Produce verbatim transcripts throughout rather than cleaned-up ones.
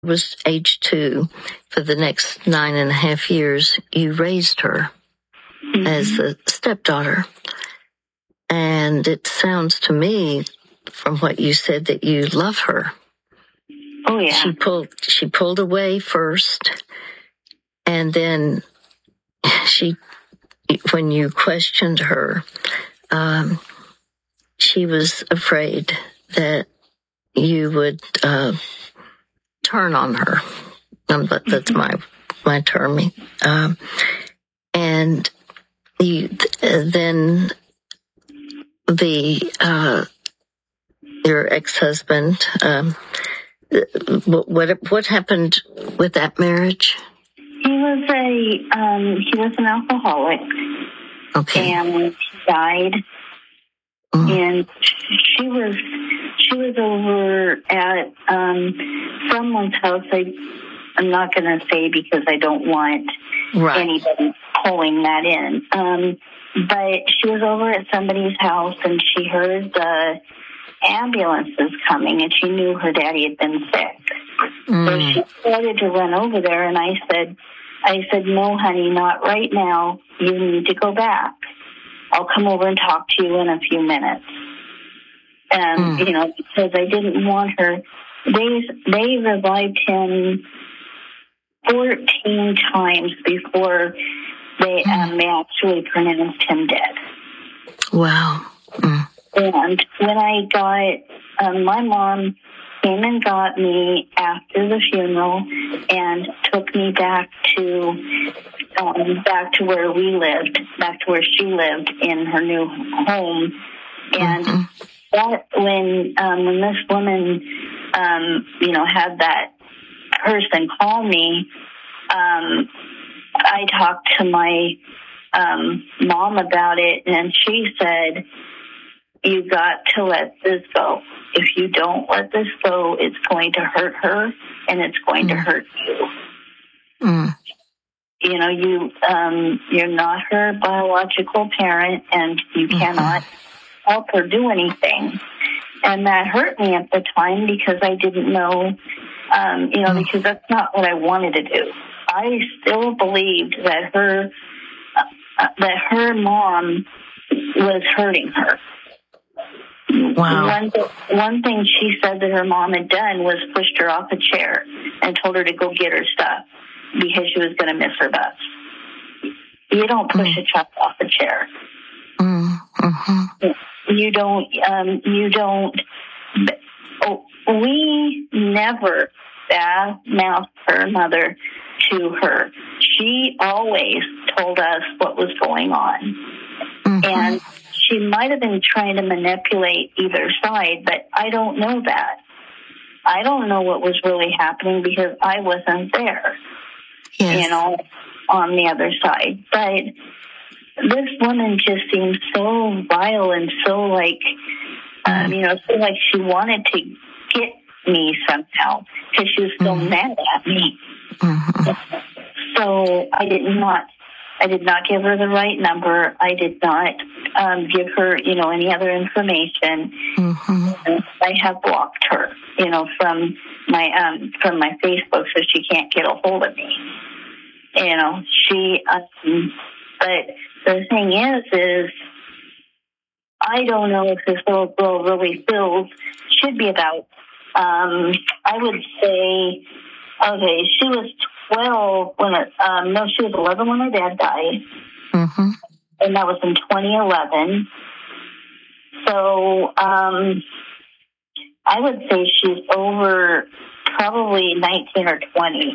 was age two, for the next nine and a half years, you raised her mm-hmm. as a stepdaughter. And it sounds to me, from what you said, that you love her. Oh, yeah. She pulled, she pulled away first, and then she, when you questioned her, um, she was afraid that you would uh, turn on her. Um, but that's my my term. Um, and you, then the uh, your ex-husband. Um, what, what what happened with that marriage? He was a um, he was an alcoholic. Okay. And he died. Mm. And she was she was over at um, someone's house. I, I'm not going to say because I don't want right. anybody pulling that in. Um, but she was over at somebody's house, and she heard the ambulances coming, and she knew her daddy had been sick. Mm. So she started to run over there, and I said, I said, no, honey, not right now. You need to go back. I'll come over and talk to you in a few minutes. And, mm. you know, because I didn't want her. They, they revived him fourteen times before they, mm. um, they actually pronounced him dead. Wow. Mm. And when I got, um, my mom came and got me after the funeral and took me back to um, back to where we lived, back to where she lived in her new home. And mm-hmm. that when um, when this woman, um, you know, had that person call me, um, I talked to my um, mom about it, and she said, you got to let this go. If you don't let this go, it's going to hurt her, and it's going mm. to hurt you. Mm. You know, you, um, you're not her biological parent, and you mm-hmm. cannot help her do anything. And that hurt me at the time because I didn't know, um, you know, mm. because that's not what I wanted to do. I still believed that her, uh, that her mom was hurting her. Wow. One, one thing she said that her mom had done was pushed her off a chair and told her to go get her stuff because she was going to miss her bus. You don't push mm. a child off a chair. Mm. Mm-hmm. You don't, um, you don't, oh, we never bad-mouthed her mother to her. She always told us what was going on. Mm-hmm. And she might have been trying to manipulate either side, but I don't know that. I don't know what was really happening because I wasn't there, yes. you know, on the other side. But this woman just seemed so vile and so like, mm. um, you know, so like she wanted to get me somehow because she was still mm. mad at me. Mm-hmm. So I did not. I did not give her the right number. I did not um, give her, you know, any other information. Mm-hmm. I have blocked her, you know, from my um, from my Facebook, so she can't get a hold of me. You know, she. Um, but the thing is, is I don't know if this little girl really feels should be about. Um, I would say, okay, she was twelve when it, um, no, she was eleven when her dad died. Mm-hmm. And that was in twenty eleven. So, um, I would say she's over probably nineteen or twenty.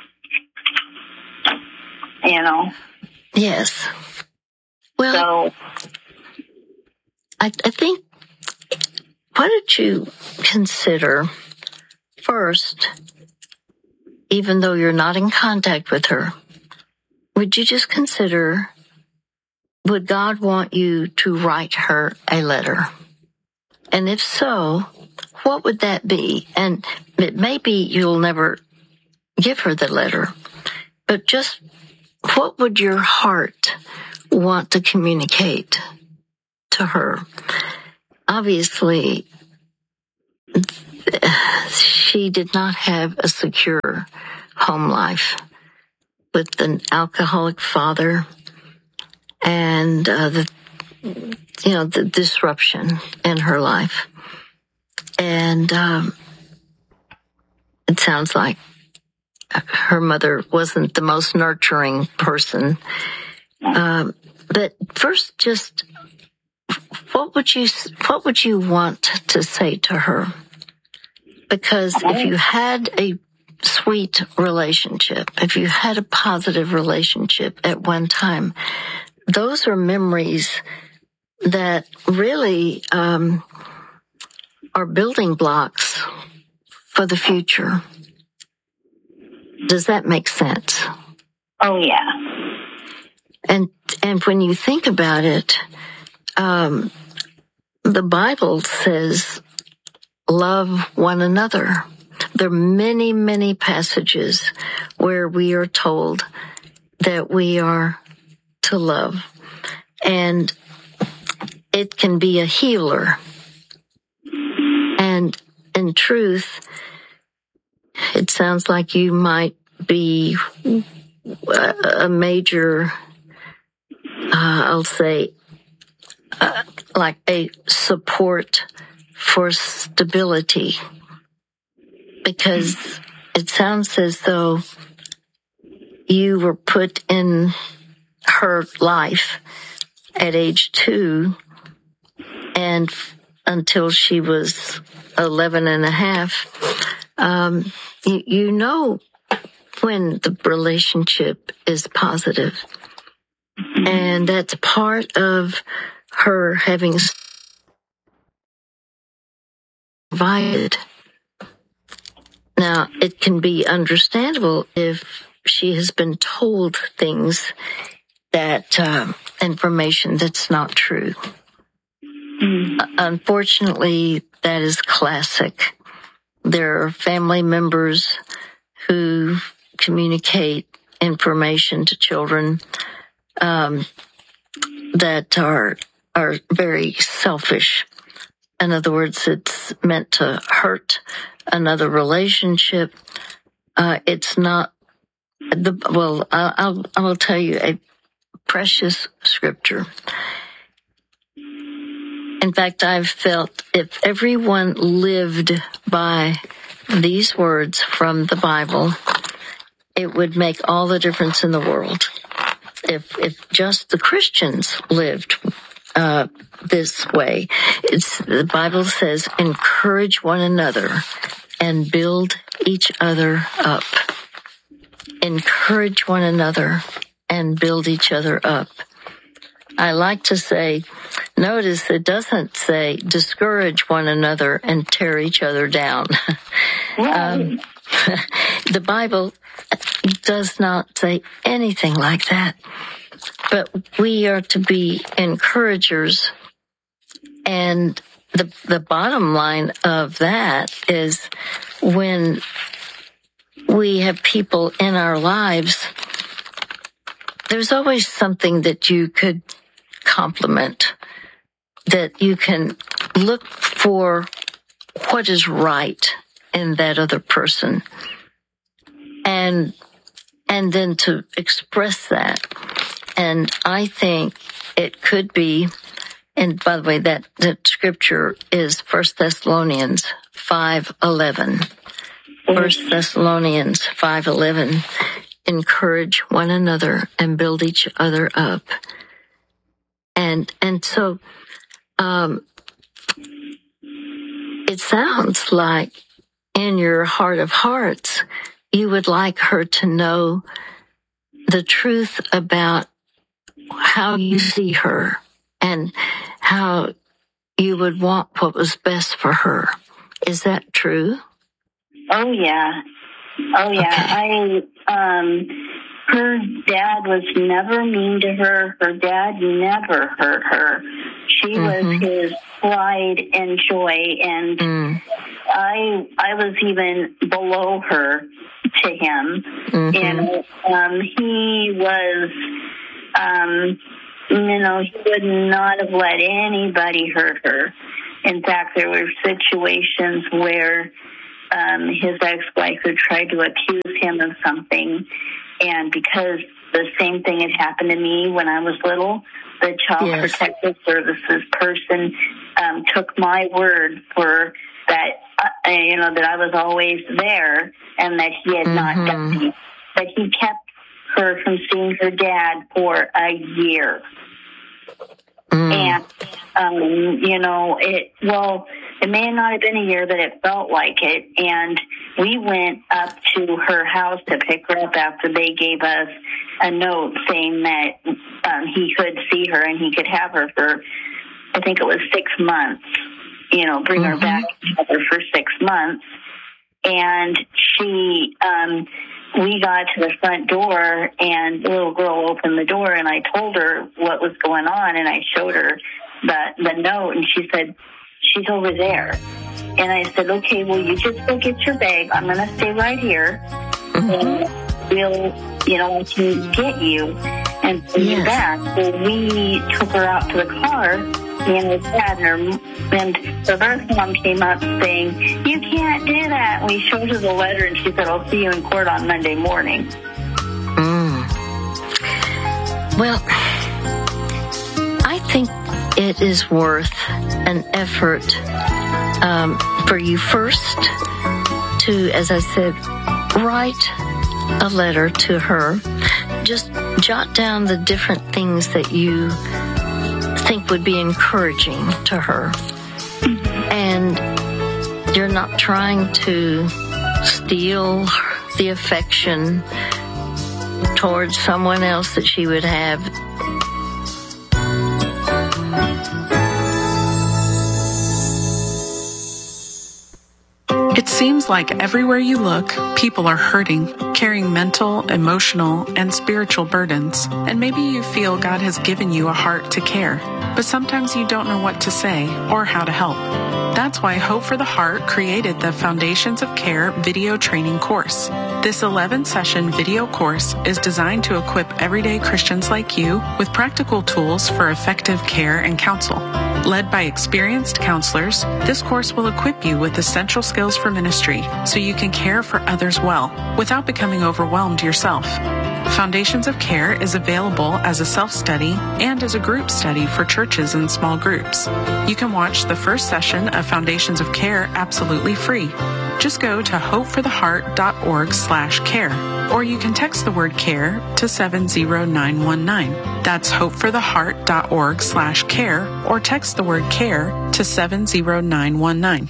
You know? Yes. Well, so, I, I think, why don't you consider first, even though you're not in contact with her, would you just consider, would God want you to write her a letter? And if so, what would that be? And it may be you'll never give her the letter, but just what would your heart want to communicate to her? Obviously, she did not have a secure home life with an alcoholic father and uh, the, you know, the disruption in her life. And um, it sounds like her mother wasn't the most nurturing person. Um, but first, just what would you what would you want to say to her? Because if you had a sweet relationship, if you had a positive relationship at one time, those are memories that really um, are building blocks for the future. Does that make sense? Oh, yeah. And and when you think about it, um, the Bible says, love one another. There are many, many passages where we are told that we are to love. And it can be a healer. And in truth, it sounds like you might be a major, uh, I'll say, uh, like a support for stability. Because it sounds as though you were put in her life at age two and until she was eleven and a half. Um, you, you know when the relationship is positive. And that's part of her having survived. Now, it can be understandable if she has been told things that, um, information that's not true. Mm. Unfortunately, that is classic. There are family members who communicate information to children um, that are are very selfish. In other words, it's meant to hurt another relationship. Uh, it's not the well. I'll I will tell you a precious scripture. In fact, I've felt if everyone lived by these words from the Bible, it would make all the difference in the world. If if just the Christians lived uh, this way, it's the Bible says, encourage one another and build each other up. Encourage one another and build each other up. I like to say, notice it doesn't say discourage one another and tear each other down. um, the Bible does not say anything like that. But we are to be encouragers. And the the bottom line of that is when we have people in our lives, there's always something that you could compliment, that you can look for what is right in that other person, and and then to express that. And I think it could be, and by the way, that, that scripture is First Thessalonians five eleven. First Thessalonians five eleven. Encourage one another and build each other up. And and so um, it sounds like in your heart of hearts, you would like her to know the truth about how you see her and how you would want what was best for her. Is that true? Oh, yeah. Oh, yeah. Okay. I, um, her dad was never mean to her. Her dad never hurt her. She mm-hmm. was his pride and joy. And mm. I, I was even below her to him. Mm-hmm. And, um, he was, um, you know, he would not have let anybody hurt her. In fact, there were situations where um, his ex-wife had tried to accuse him of something, and because the same thing had happened to me when I was little, the Child yes. Protective Services person um, took my word for that, uh, you know, that I was always there and that he had mm-hmm. not done it. But he kept her from seeing her dad for a year. Mm. And, um, you know, it, well, it may not have been a year, but it felt like it. And we went up to her house to pick her up after they gave us a note saying that um, he could see her and he could have her for, I think it was six months, you know, bring mm-hmm. her back together for six months. And she, um, we got to the front door and the little girl opened the door and I told her what was going on and I showed her the, the note and she said, she's over there. And I said, okay, well, you just go get your bag. I'm going to stay right here. Mm-hmm. And we'll, you know, I can get you and bring yes. you back. So we took her out to the car, me and his dad, and, her, and the birth mom came up saying, you can't do that. And we showed her the letter and she said, I'll see you in court on Monday morning. Mm. Well, I think it is worth an effort um, for you first to, as I said, write a letter to her. Just jot down the different things that you think would be encouraging to her. And you're not trying to steal the affection towards someone else that she would have. It seems like everywhere you look, people are hurting, carrying mental, emotional, and spiritual burdens. And maybe you feel God has given you a heart to care, but sometimes you don't know what to say or how to help. That's why Hope for the Heart created the Foundations of Care video training course. This eleven-session video course is designed to equip everyday Christians like you with practical tools for effective care and counsel. Led by experienced counselors, this course will equip you with essential skills for ministry so you can care for others well without becoming overwhelmed yourself. Foundations of Care is available as a self-study and as a group study for churches and small groups. You can watch the first session of Foundations of Care absolutely free. Just go to hopefortheheart.org slash care, or you can text the word care to seven zero nine one nine. That's hopefortheheart.org slash care, or text the word care to seven zero nine one nine.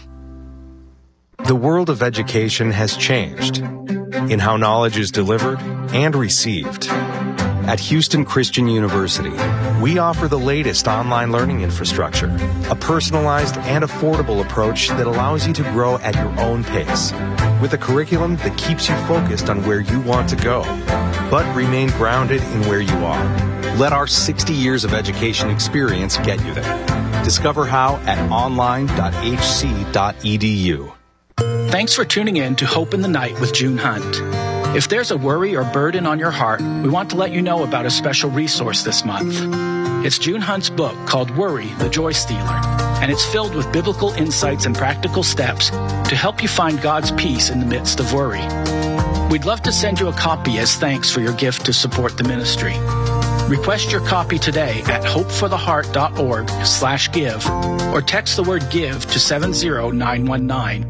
The world of education has changed in how knowledge is delivered and received. At Houston Christian University, we offer the latest online learning infrastructure, a personalized and affordable approach that allows you to grow at your own pace, with a curriculum that keeps you focused on where you want to go, but remain grounded in where you are. Let our sixty years of education experience get you there. Discover how at online dot h c dot e d u. Thanks for tuning in to Hope in the Night with June Hunt. If there's a worry or burden on your heart, we want to let you know about a special resource this month. It's June Hunt's book called Worry, the Joy Stealer, and it's filled with biblical insights and practical steps to help you find God's peace in the midst of worry. We'd love to send you a copy as thanks for your gift to support the ministry. Request your copy today at hopefortheheart.org slash give or text the word give to seven zero nine one nine.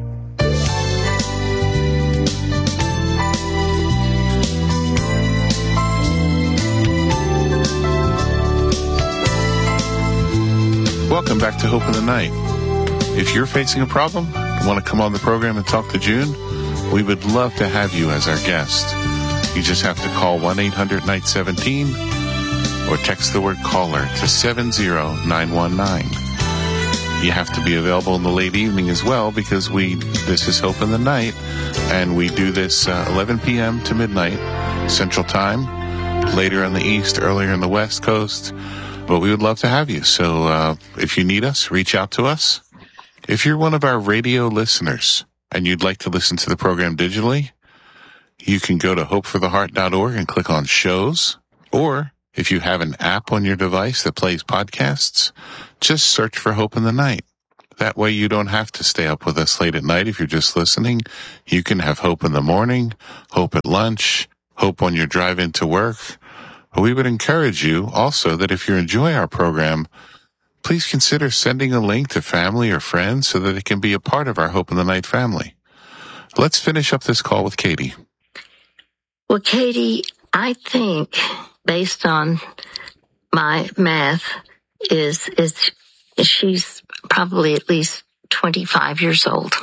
Welcome back to Hope in the Night. If you're facing a problem and want to come on the program and talk to June, we would love to have you as our guest. You just have to call one eight hundred night seventeen or text the word caller to seven zero nine one nine. You have to be available in the late evening as well, because we this is Hope in the Night, and we do this uh, eleven p.m. to midnight Central Time, later on the East, earlier in the West Coast. But we would love to have you. So uh, if you need us, reach out to us. If you're one of our radio listeners and you'd like to listen to the program digitally, you can go to hope for the heart dot org and click on shows. Or if you have an app on your device that plays podcasts, just search for Hope in the Night. That way you don't have to stay up with us late at night. If you're just listening, you can have hope in the morning, hope at lunch, hope on your drive into work. We would encourage you also that if you enjoy our program, please consider sending a link to family or friends so that it can be a part of our Hope in the Night family. Let's finish up this call with Katie. Well, Katie, I think based on my math is, is she's probably at least twenty-five years old.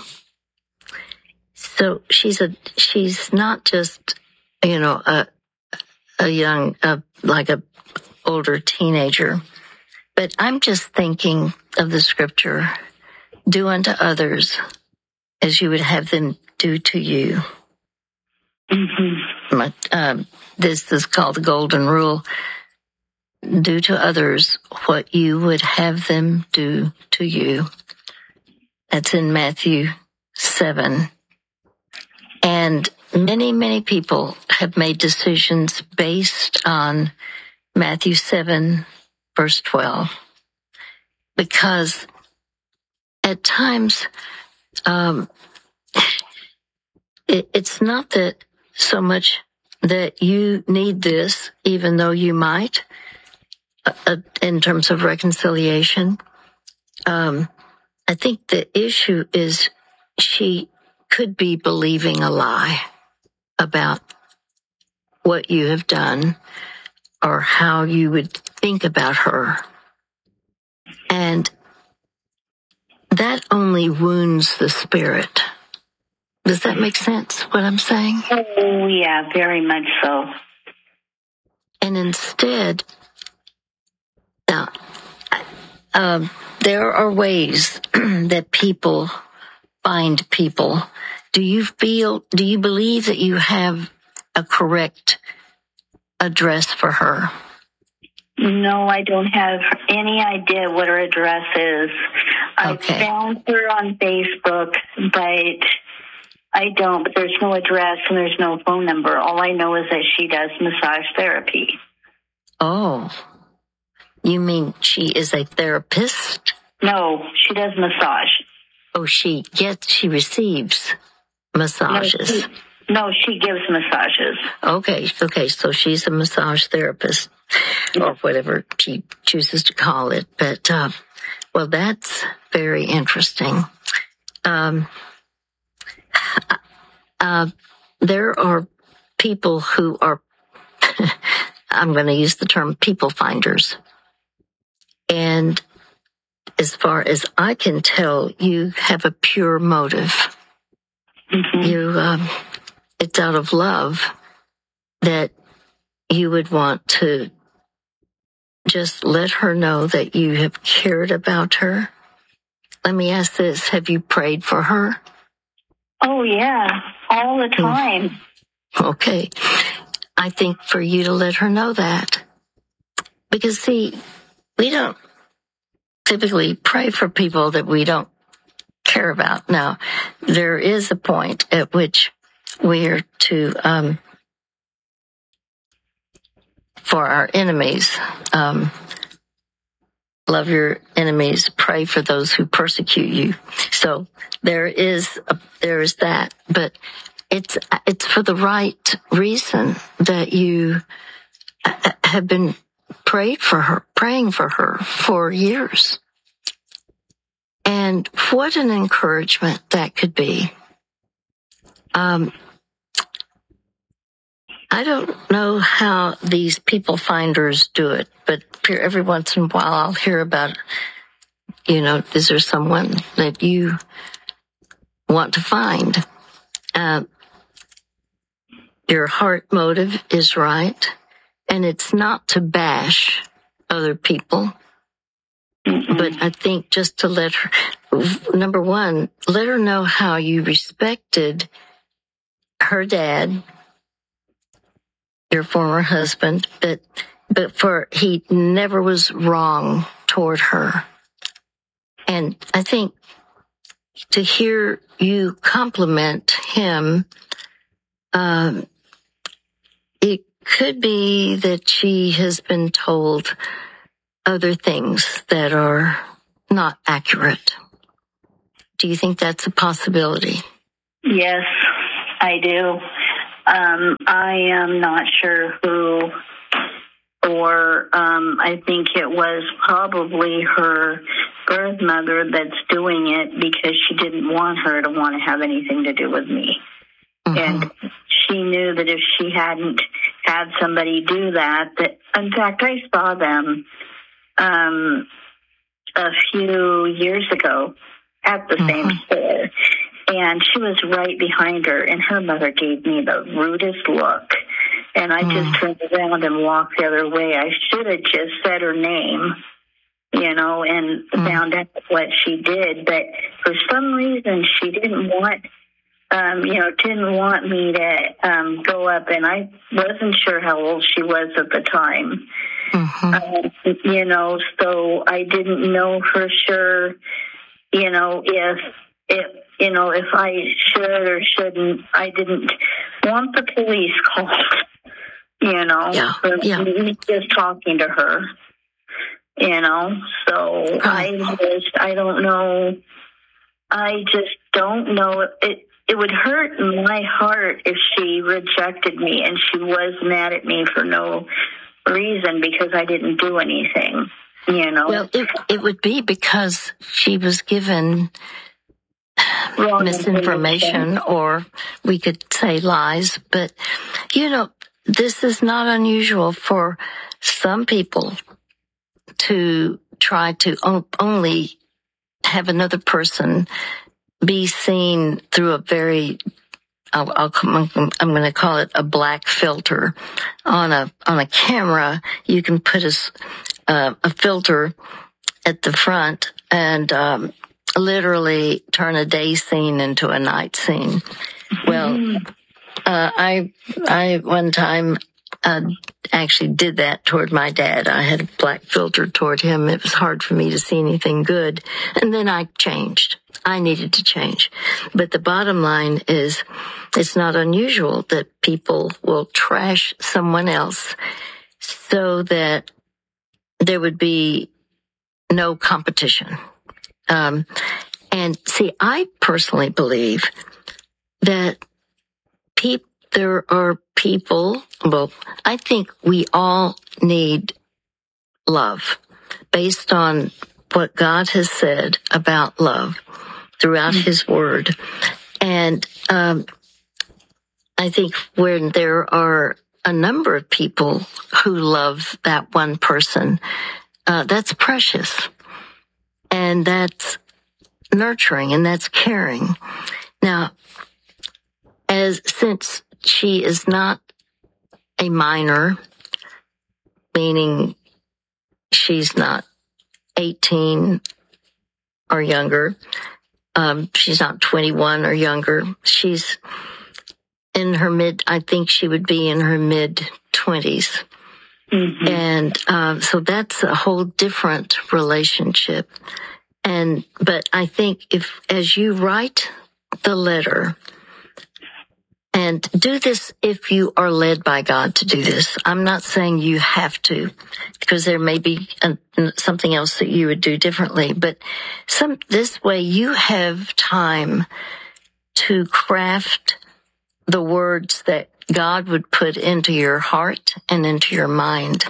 So she's a, she's not just, you know, a, a young, uh, like a older teenager, but I'm just thinking of the scripture, do unto others as you would have them do to you. Mm-hmm. My, um, this is called the golden rule. Do to others what you would have them do to you. That's in Matthew seven. And many, many people have made decisions based on Matthew seven, verse twelve. Because at times, um, it, it's not that so much that you need this, even though you might, uh, in terms of reconciliation. Um, I think the issue is she could be believing a lie about what you have done or how you would think about her. And that only wounds the spirit. Does that make sense, what I'm saying? Oh, yeah, very much so. And instead, now, um, there are ways that people find people. Do you feel, do you believe that you have a correct address for her? No, I don't have any idea what her address is. Okay. I found her on Facebook, but I don't, but there's no address and there's no phone number. All I know is that she does massage therapy. Oh, you mean she is a therapist? No, she does massage. Oh, she gets, she receives massages. No, she, no, she gives massages. Okay, okay, so she's a massage therapist or whatever she chooses to call it. But, uh, well, that's very interesting. Um, uh, there are people who are, I'm going to use the term people finders. And as far as I can tell, you have a pure motive. Mm-hmm. You, um, it's out of love that you would want to just let her know that you have cared about her. Let me ask this. Have you prayed for her? Oh, yeah, all the time. Okay. I think for you to let her know that. Because, see, we don't typically pray for people that we don't care about. Now, there is a point at which we are to, um, for our enemies, um, love your enemies, pray for those who persecute you. So there is, a, there is that, but it's, it's for the right reason that you have been prayed for her, praying for her for years. And what an encouragement that could be. Um, I don't know how these people finders do it, but every once in a while I'll hear about, you know, is there someone that you want to find? Uh, your heart motive is right, and it's not to bash other people. Mm-mm. But I think just to let her, number one, let her know how you respected her dad, your former husband, but, but for, he never was wrong toward her. And I think to hear you compliment him, um, it could be that she has been told other things that are not accurate. Do you think that's a possibility? Yes, I do. Um, I am not sure who, or um, I think it was probably her birth mother that's doing it because she didn't want her to want to have anything to do with me. Mm-hmm. And she knew that if she hadn't had somebody do that, that in fact, I saw them um, a few years ago at the mm-hmm. same store. And she was right behind her, and her mother gave me the rudest look. And I mm. just turned around and walked the other way. I should have just said her name, you know, and mm. found out what she did. But for some reason, she didn't want, um, you know, didn't want me to um, go up. And I wasn't sure how old she was at the time, mm-hmm. um, you know, so I didn't know for sure, you know, if if. You know, if I should or shouldn't, I didn't want the police called, you know, yeah, for yeah. me just talking to her, you know. So oh. I just, I don't know. I just don't know. It it would hurt my heart if she rejected me and she was mad at me for no reason because I didn't do anything, you know. Well, it, it would be because she was given Wrong misinformation, or we could say lies. But, you know, this is not unusual for some people to try to only have another person be seen through a very, I'll, I'll, I'm going to call it a black filter. On a on a camera, you can put a, uh, a filter at the front and um literally turn a day scene into a night scene. Well, uh, I, I one time, uh, actually did that toward my dad. I had a black filter toward him. It was hard for me to see anything good. And then I changed. I needed to change. But the bottom line is, it's not unusual that people will trash someone else so that there would be no competition. Um, and see, I personally believe that peop- there are people, well, I think we all need love based on what God has said about love throughout mm-hmm. His Word. And, um, I think when there are a number of people who love that one person, uh, that's precious. And that's nurturing and that's caring. Now, as since she is not a minor, meaning she's not eighteen or younger, um, she's not twenty-one or younger, she's in her mid, I think she would be in her mid twenties. Mm-hmm. And um, so that's a whole different relationship. And but I think if, as you write the letter, and do this if you are led by God to do this. I'm not saying you have to, because there may be a, something else that you would do differently. But some this way you have time to craft the words that God would put into your heart and into your mind.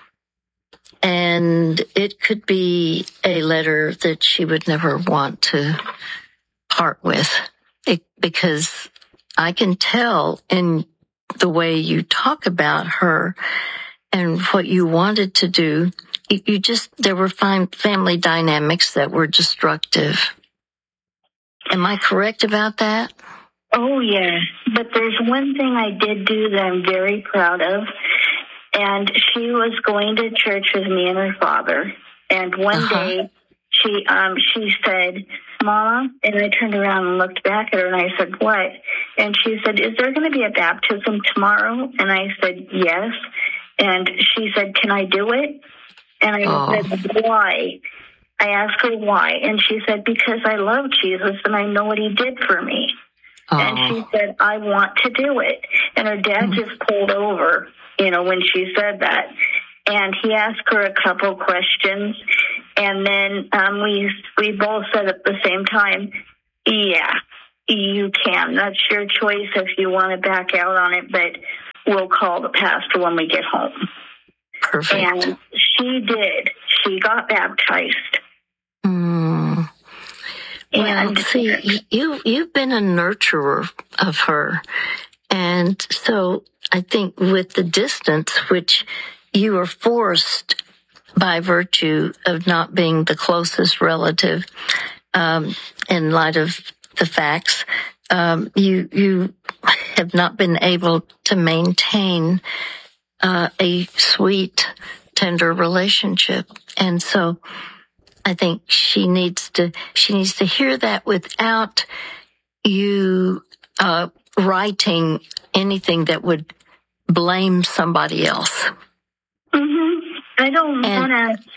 And it could be a letter that she would never want to part with, it, because I can tell in the way you talk about her and what you wanted to do, you, you just, there were fine family dynamics that were destructive. Am I correct about that? Oh, yeah. But there's one thing I did do that I'm very proud of. And she was going to church with me and her father. And one uh-huh. day she um she said, "Mama," and I turned around and looked back at her and I said, "What?" And she said, "Is there going to be a baptism tomorrow?" And I said, "Yes." And she said, "Can I do it?" And I oh. said, "Why?" I asked her why. And she said, "Because I love Jesus and I know what he did for me." Oh. And she said, "I want to do it." And her dad mm-hmm. just pulled over, you know, when she said that. And he asked her a couple questions. And then um, we we both said at the same time, Yeah, you can. That's your choice if you want to back out on it, but we'll call the pastor when we get home. Perfect. And she did. She got baptized. Mm. Well, And see, you, you've been a nurturer of her. And so I think with the distance, which you were forced by virtue of not being the closest relative, um, in light of the facts, um, you, you have not been able to maintain uh, a sweet, tender relationship. And so I think she needs to, she needs to hear that without you, uh, writing anything that would blame somebody else. Mm-hmm. I don't want to,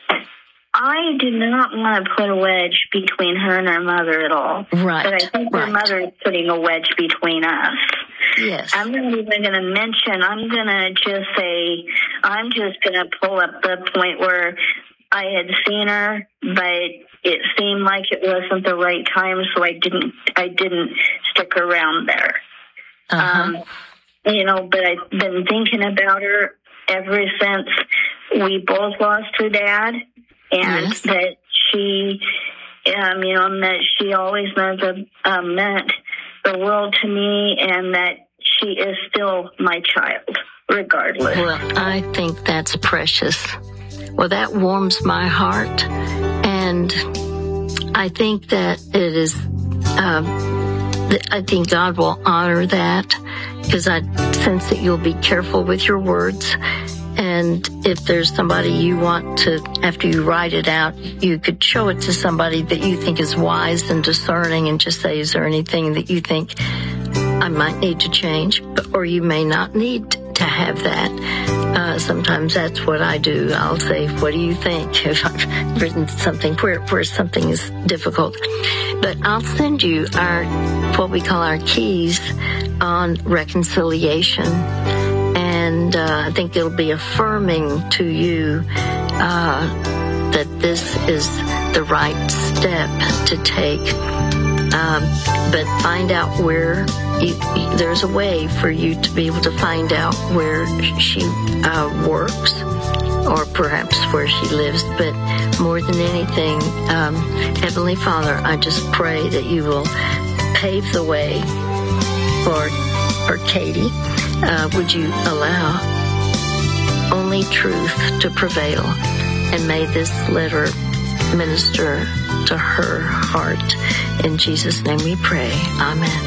I do not want to put a wedge between her and her mother at all. Right. But I think right. her mother is putting a wedge between us. Yes. I'm not even going to mention, I'm going to just say, I'm just going to pull up the point where I had seen her, but it seemed like it wasn't the right time, so I didn't, I didn't stick around there. Uh-huh. Um, you know, but I've been thinking about her ever since we both lost her dad, and yes. that she, um, you know, that she always meant, uh, meant the world to me, and that she is still my child, regardless. Well, I think that's precious. Well, that warms my heart, and I think that it is, um, I think God will honor that, because I sense that you'll be careful with your words. And if there's somebody you want to, after you write it out, you could show it to somebody that you think is wise and discerning and just say, is there anything that you think I might need to change? Or you may not need to have that. Uh, sometimes that's what I do. I'll say, what do you think? If I've written something where, where something is difficult. But I'll send you our, what we call our keys on reconciliation. And uh, I think it'll be affirming to you uh, that this is the right step to take. Um, but find out where you, there's a way for you to be able to find out where she uh, works, or perhaps where she lives. But more than anything, um, Heavenly Father, I just pray that you will pave the way for, for Katie. Uh, would you allow only truth to prevail? And may this letter minister to her heart. In Jesus' name we pray. Amen.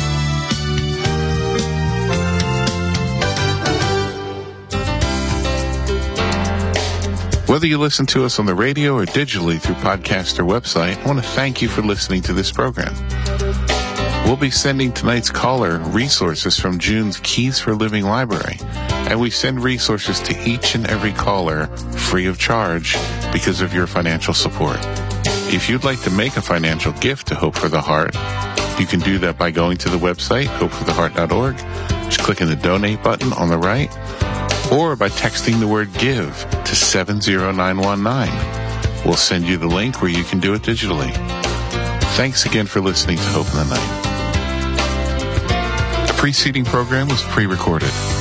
Whether you listen to us on the radio or digitally through podcast or website, I want to thank you for listening to this program. We'll be sending tonight's caller resources from June's Keys for Living library, and we send resources to each and every caller free of charge because of your financial support. If you'd like to make a financial gift to Hope for the Heart, you can do that by going to the website, hope for the heart dot org, just clicking the donate button on the right, or by texting the word give to seven zero nine one nine. We'll send you the link where you can do it digitally. Thanks again for listening to Hope in the Night. The preceding program was pre-recorded.